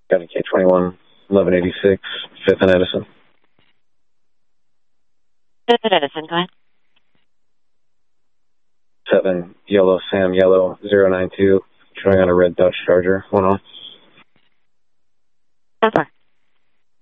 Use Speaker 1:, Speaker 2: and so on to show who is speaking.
Speaker 1: Got a K21, 1186, 5th and Edison.
Speaker 2: 5th and Edison, go ahead.
Speaker 1: 7, Yellow Sam Yellow, 092, showing on a red Dodge Charger, 1 on.
Speaker 2: So far.